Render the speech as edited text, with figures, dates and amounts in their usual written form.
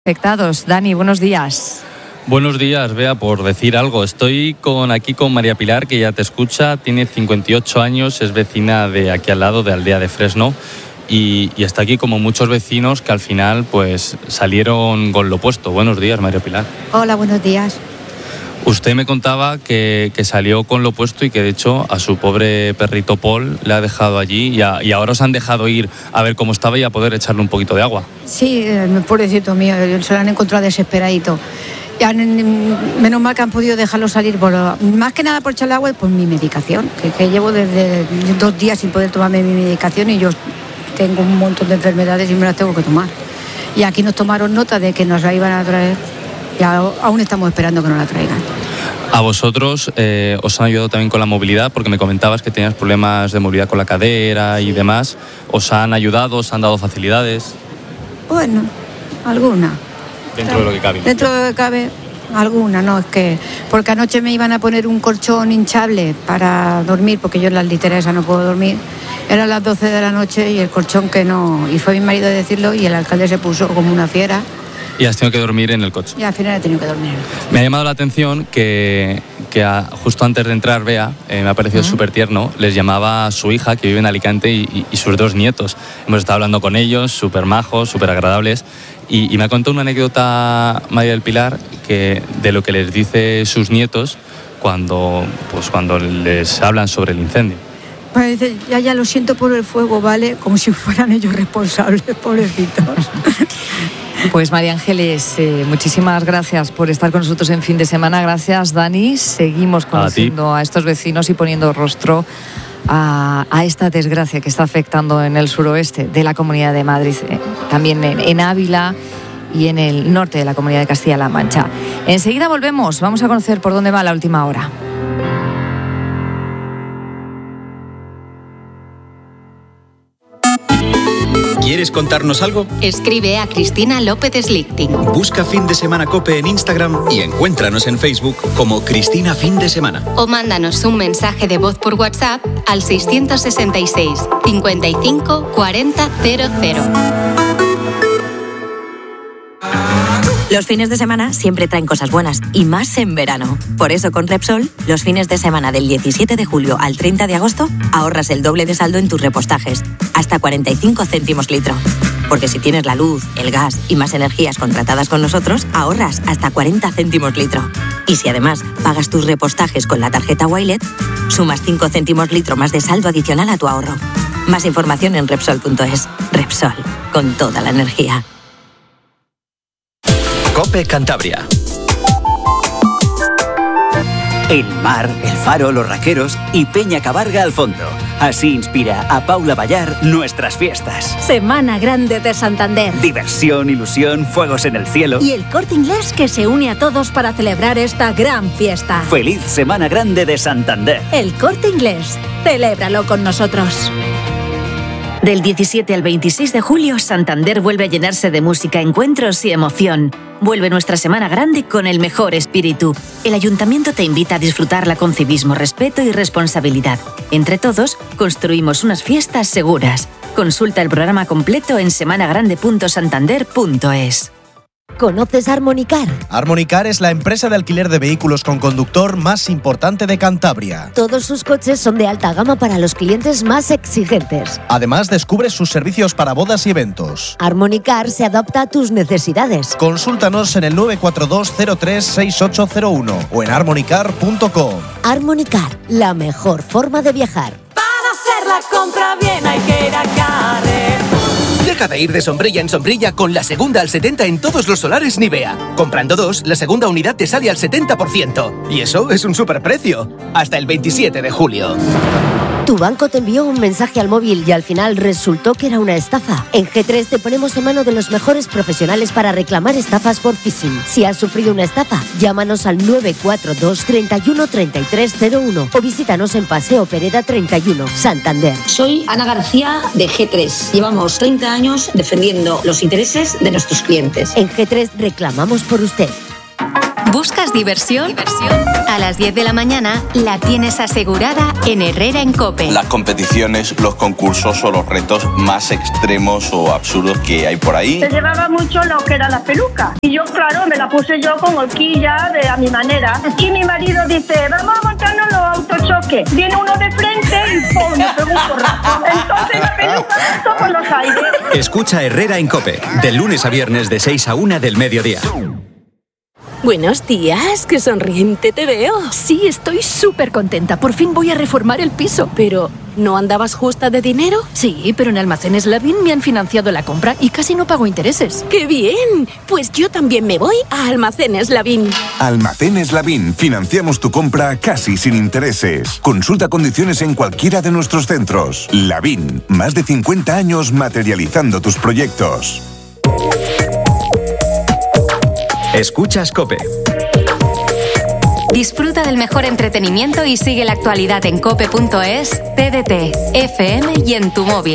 Afectados. Dani, buenos días. Buenos días, Bea, por decir algo. Estoy aquí con María Pilar, que ya te escucha, tiene 58 años, es vecina de aquí al lado, de Aldea de Fresno, y está aquí como muchos vecinos que al final pues salieron con lo opuesto. Buenos días, María Pilar. Hola, buenos días. Usted me contaba que salió con lo opuesto y que de hecho a su pobre perrito Paul le ha dejado allí y ahora os han dejado ir a ver cómo estaba y a poder echarle un poquito de agua. Sí, pobrecito mío, se lo han encontrado desesperadito. Menos mal que han podido dejarlo salir, más que nada por echarle agua y por mi medicación, que llevo desde 2 días sin poder tomarme mi medicación y yo tengo un montón de enfermedades y me las tengo que tomar. Y aquí nos tomaron nota de que nos la iban a traer y aún estamos esperando que nos la traigan. A vosotros os han ayudado también con la movilidad, porque me comentabas que tenías problemas de movilidad con la cadera y demás. ¿Os han ayudado, os han dado facilidades? Bueno, alguna. Dentro de lo que cabe. Dentro de lo que cabe, alguna, no, es que... Porque anoche me iban a poner un colchón hinchable para dormir, porque yo en las literas esas no puedo dormir. Eran las 12 de la noche y el colchón que no... Y fue mi marido a decirlo y el alcalde se puso como una fiera. Y has tenido que dormir en el coche. Y al final he tenido que dormir. Me ha llamado la atención que justo antes de entrar, Bea, me ha parecido súper tierno, les llamaba a su hija, que vive en Alicante, y sus 2 nietos. Hemos estado hablando con ellos, súper majos, súper agradables. Y me ha contado una anécdota, María del Pilar, que de lo que les dice sus nietos cuando les hablan sobre el incendio. Pues dice, ya lo siento por el fuego, ¿vale? Como si fueran ellos responsables, pobrecitos. Pues María Ángeles, muchísimas gracias por estar con nosotros en fin de semana. Gracias, Dani. Seguimos conociendo a estos vecinos y poniendo rostro a esta desgracia que está afectando en el suroeste de la Comunidad de Madrid, también en Ávila y en el norte de la Comunidad de Castilla-La Mancha. Enseguida volvemos, vamos a conocer por dónde va la última hora. ¿Quieres contarnos algo? Escribe a Cristina López Slichting. Busca Fin de Semana COPE en Instagram y encuéntranos en Facebook como Cristina Fin de Semana. O mándanos un mensaje de voz por WhatsApp al 666 55 40 00. Los fines de semana siempre traen cosas buenas, y más en verano. Por eso con Repsol, los fines de semana del 17 de julio al 30 de agosto, ahorras el doble de saldo en tus repostajes, hasta 45 céntimos litro. Porque si tienes la luz, el gas y más energías contratadas con nosotros, ahorras hasta 40 céntimos litro. Y si además pagas tus repostajes con la tarjeta Wilet, sumas 5 céntimos litro más de saldo adicional a tu ahorro. Más información en Repsol.es. Repsol, con toda la energía. COPE Cantabria. El mar, el faro, los raqueros y Peña Cabarga al fondo. Así inspira a Paula Ballar nuestras fiestas. Semana Grande de Santander. Diversión, ilusión, fuegos en el cielo. Y el Corte Inglés que se une a todos para celebrar esta gran fiesta. ¡Feliz Semana Grande de Santander! El Corte Inglés. Celébralo con nosotros. Del 17 al 26 de julio, Santander vuelve a llenarse de música, encuentros y emoción. Vuelve nuestra Semana Grande con el mejor espíritu. El Ayuntamiento te invita a disfrutarla con civismo, respeto y responsabilidad. Entre todos, construimos unas fiestas seguras. Consulta el programa completo en semanagrande.santander.es. ¿Conoces Armonicar? Armonicar es la empresa de alquiler de vehículos con conductor más importante de Cantabria. Todos sus coches son de alta gama para los clientes más exigentes. Además, descubres sus servicios para bodas y eventos. Armonicar se adapta a tus necesidades. Consúltanos en el 942036801 o en armonicar.com. Armonicar, la mejor forma de viajar. Para hacer la compra bien hay que ir a Carrefour. Deja de ir de sombrilla en sombrilla con la segunda al 70 en todos los solares Nivea. Comprando 2, la segunda unidad te sale al 70%. Y eso es un superprecio. Hasta el 27 de julio. Tu banco te envió un mensaje al móvil y al final resultó que era una estafa. En G3 te ponemos en mano de los mejores profesionales para reclamar estafas por phishing. Si has sufrido una estafa, llámanos al 942 31 3301 o visítanos en Paseo Pereda 31, Santander. Soy Ana García de G3. Llevamos 30 años defendiendo los intereses de nuestros clientes. En G3 reclamamos por usted. ¿Buscas diversión? A las 10 de la mañana la tienes asegurada en Herrera en COPE. Las competiciones, los concursos o los retos más extremos o absurdos que hay por ahí. Se llevaba mucho lo que era la peluca. Y yo, claro, me la puse yo con horquilla a mi manera. Y mi marido dice, vamos a montarnos los autochoques. Viene uno de frente y ¡pum! Me pegó un porrazo. Entonces la peluca saltó por los aires. Escucha Herrera en COPE, de lunes a viernes de 6 a 1 del mediodía. Buenos días, qué sonriente te veo. Sí, estoy súper contenta. Por fin voy a reformar el piso. Pero, ¿no andabas justa de dinero? Sí, pero en Almacenes Lavín me han financiado la compra y casi no pago intereses. ¡Qué bien! Pues yo también me voy a Almacenes Lavín. Almacenes Lavín. Financiamos tu compra casi sin intereses. Consulta condiciones en cualquiera de nuestros centros. Lavín. Más de 50 años materializando tus proyectos. Escuchas COPE. Disfruta del mejor entretenimiento y sigue la actualidad en cope.es, TDT, FM y en tu móvil.